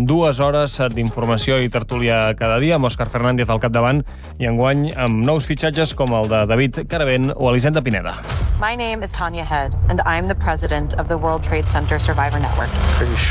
2 hores d'informació i tertúlia cada dia, amb Òscar Fernández al capdavant i enguany amb nous fitxatges com el de David Caravent o Elisenda Pineda. My name is Tanya Head, and I'm the president of the World Trade Center Survivor Network.